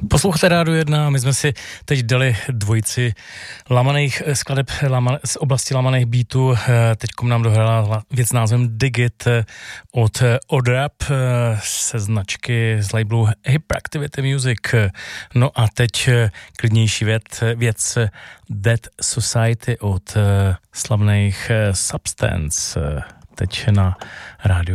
Posloucháte Rádio 1, my jsme si teď dali dvojici lamaných skladeb z oblasti lamaných beatů. Teďkom nám dohrála věc s názvem Digit od Odrap se značky z labelu Hyperactivity Music. No a teď klidnější věc Dead Society od slavných Substance. Teď na Rádiu